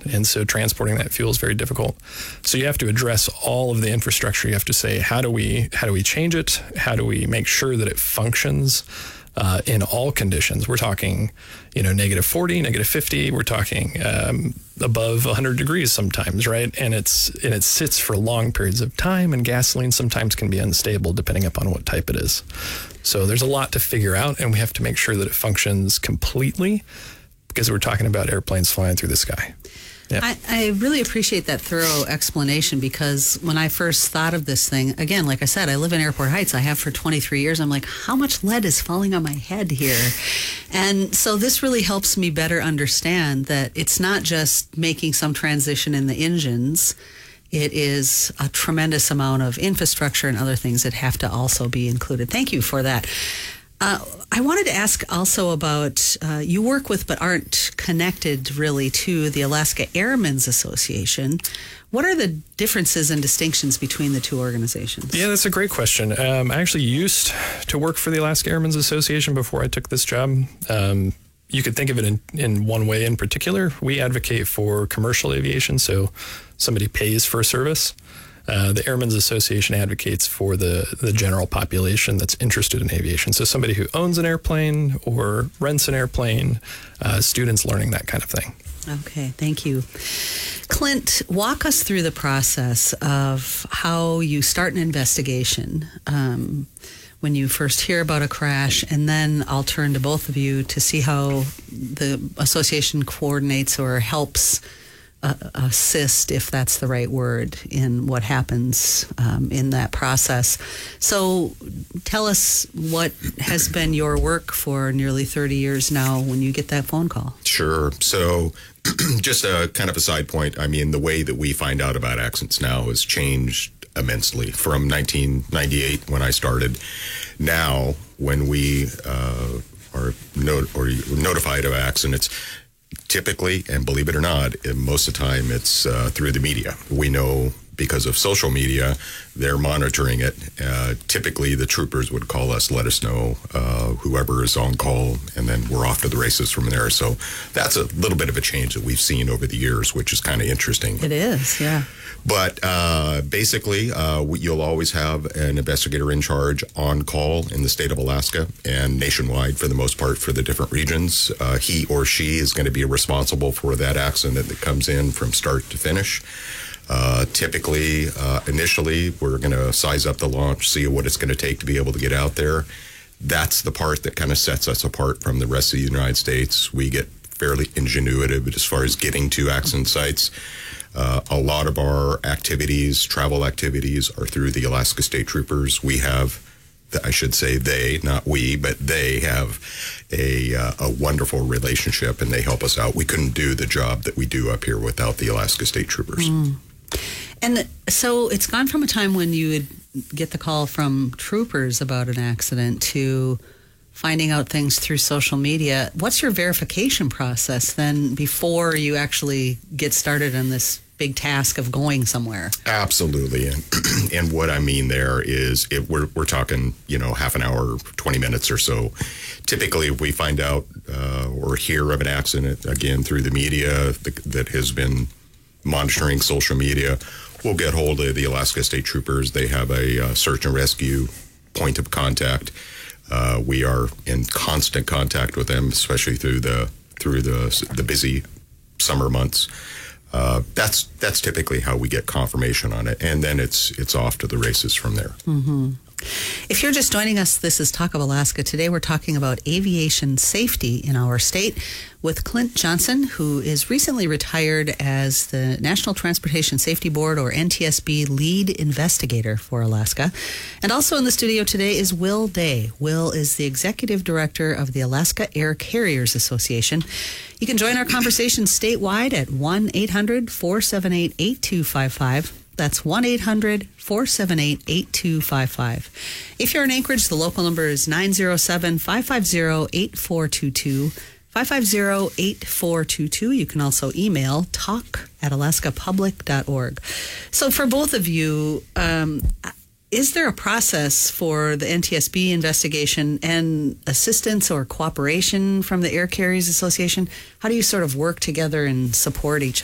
And so transporting that fuel is very difficult. So you have to address all of the infrastructure. You have to say, how do we change it? How do we make sure that it functions in all conditions? We're talking, -40, -50. We're talking above 100 degrees sometimes, right? And it sits for long periods of time, and gasoline sometimes can be unstable depending upon what type it is. So there's a lot to figure out, and we have to make sure that it functions completely, because we're talking about airplanes flying through the sky. Yeah. I really appreciate that thorough explanation, because when I first thought of this thing, again, like I said, I live in Airport Heights. I have for 23 years. I'm like, how much lead is falling on my head here? And so this really helps me better understand that it's not just making some transition in the engines. It is a tremendous amount of infrastructure and other things that have to also be included. Thank you for that. I wanted to ask also about, you work with but aren't connected really to the Alaska Airmen's Association. What are the differences and distinctions between the two organizations? Yeah, that's a great question. I actually used to work for the Alaska Airmen's Association before I took this job. You could think of it in one way in particular. We advocate for commercial aviation, so somebody pays for a service. The Airmen's Association advocates for the general population that's interested in aviation. So somebody who owns an airplane or rents an airplane, students learning that kind of thing. Okay, thank you. Clint, walk us through the process of how you start an investigation when you first hear about a crash, and then I'll turn to both of you to see how the association coordinates or helps assist, if that's the right word, in what happens in that process. So tell us what has been your work for nearly 30 years now when you get that phone call. Sure. So just a kind of a side point. I mean, the way that we find out about accidents now has changed immensely from 1998 when I started. Now, when we are notified of accidents, typically, and believe it or not, most of the time it's through the media. We know because of social media, they're monitoring it. Typically, the troopers would call us, let us know whoever is on call, and then we're off to the races from there. So that's a little bit of a change that we've seen over the years, which is kind of interesting. It is, yeah. But basically, you'll always have an investigator in charge on call in the state of Alaska and nationwide for the most part for the different regions. He or she is going to be responsible for that accident that comes in from start to finish. Typically, initially, we're going to size up the launch, see what it's going to take to be able to get out there. That's the part that kind of sets us apart from the rest of the United States. We get fairly ingenuitive as far as getting to accident sites. A lot of our activities, travel activities, are through the Alaska State Troopers. We have, I should say they, not we, but they have a wonderful relationship, and they help us out. We couldn't do the job that we do up here without the Alaska State Troopers. And so it's gone from a time when you would get the call from troopers about an accident to finding out things through social media. What's your verification process then before you actually get started on this big task of going somewhere? Absolutely. And what I mean there is we're talking, half an hour, 20 minutes or so. Typically, if we find out or hear of an accident, again, through the media that has been monitoring social media, we'll get hold of the Alaska State Troopers. They have a search and rescue point of contact. We are in constant contact with them, especially through the busy summer months. That's typically how we get confirmation on it, and then it's off to the races from there. Mm-hmm. If you're just joining us, this is Talk of Alaska. Today we're talking about aviation safety in our state with Clint Johnson, who is recently retired as the National Transportation Safety Board, or NTSB, lead investigator for Alaska. And also in the studio today is Will Day. Will is the executive director of the Alaska Air Carriers Association. You can join our conversation statewide at 1-800-478-8255. That's 1-800-478-8255. If you're in Anchorage, the local number is 907-550-8422. 550-8422. You can also email talk@alaskapublic.org. So for both of you, is there a process for the NTSB investigation and assistance or cooperation from the Air Carriers Association? How do you sort of work together and support each